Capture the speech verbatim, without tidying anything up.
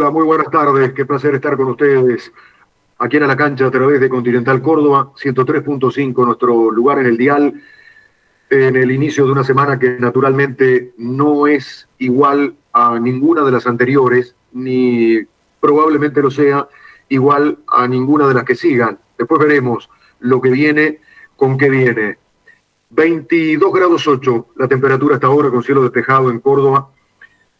Hola, muy buenas tardes. Qué placer estar con ustedes aquí en A la Cancha a través de Continental Córdoba, ciento tres punto cinco, nuestro lugar en el dial, en el inicio de una semana que naturalmente no es igual a ninguna de las anteriores, ni probablemente lo sea igual a ninguna de las que sigan. Después veremos lo que viene, con qué viene. veintidós grados ocho la temperatura hasta ahora con cielo despejado en Córdoba.